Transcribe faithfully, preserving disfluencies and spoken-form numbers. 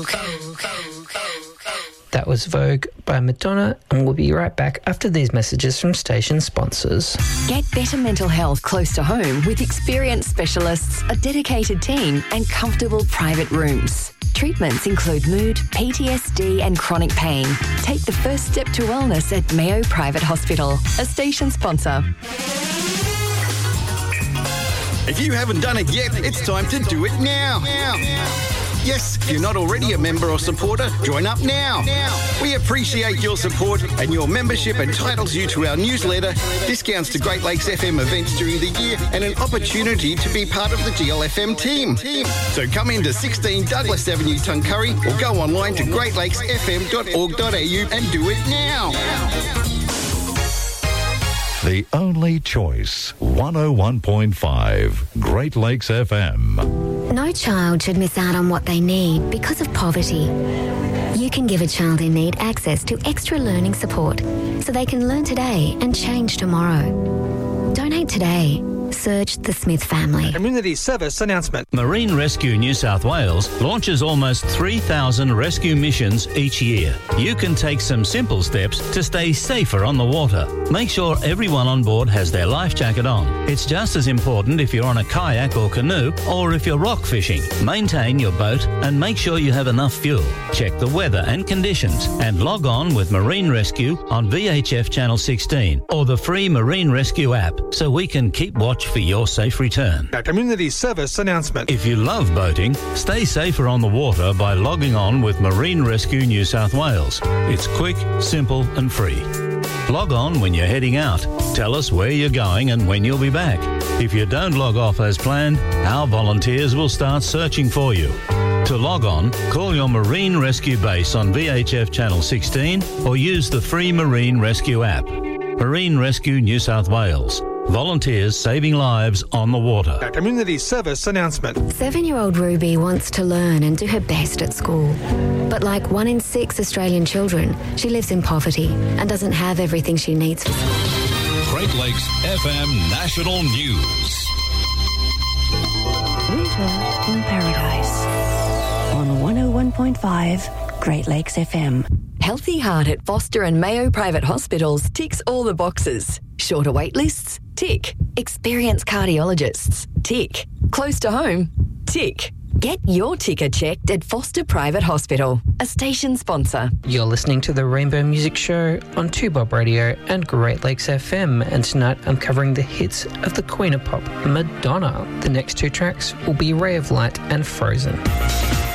That was Vogue by Madonna, and we'll be right back after these messages from station sponsors. Get better mental health close to home with experienced specialists, a dedicated team and comfortable private rooms. Treatments include mood, P T S D and chronic pain. Take the first step to wellness at Mayo Private Hospital, a station sponsor. If you haven't done it yet, it's time to do it now. now. Yes, if you're not already a member or supporter, join up now. We appreciate your support, and your membership entitles you to our newsletter, discounts to Great Lakes F M events during the year, and an opportunity to be part of the G L F M team. So come into sixteen Douglas Avenue, Tuncurry, or go online to great lakes f m dot org dot a u and do it now. The only choice, one oh one point five, Great Lakes F M. No child should miss out on what they need because of poverty. You can give a child in need access to extra learning support so they can learn today and change tomorrow. Donate today. Search the Smith family. Community service announcement. Marine Rescue New South Wales launches almost three thousand rescue missions each year. You can take some simple steps to stay safer on the water. Make sure everyone on board has their life jacket on. It's just as important if you're on a kayak or canoe or if you're rock fishing. Maintain your boat and make sure you have enough fuel. Check the weather and conditions and log on with Marine Rescue on V H F Channel sixteen or the free Marine Rescue app so we can keep watch for your safe return. A community service announcement. If you love boating, stay safer on the water by logging on with Marine Rescue New South Wales. It's quick, simple and free. Log on when you're heading out. Tell us where you're going and when you'll be back. If you don't log off as planned, our volunteers will start searching for you. To log on, call your Marine Rescue base on V H F Channel sixteen or use the free Marine Rescue app. Marine Rescue New South Wales. Volunteers saving lives on the water. A community service announcement. Seven-year-old Ruby wants to learn and do her best at school. But like one in six Australian children, she lives in poverty and doesn't have everything she needs for school. Great Lakes F M National News. Winter in Paradise on one oh one point five Great Lakes F M. Healthy Heart at Foster and Mayo Private Hospitals ticks all the boxes. Shorter wait lists? Tick. Experienced cardiologists? Tick. Close to home? Tick. Get your ticker checked at Foster Private Hospital, a station sponsor. You're listening to the Rainbow Music Show on two Bob Radio and Great Lakes F M, and tonight I'm covering the hits of the Queen of Pop, Madonna. The next two tracks will be Ray of Light and Frozen.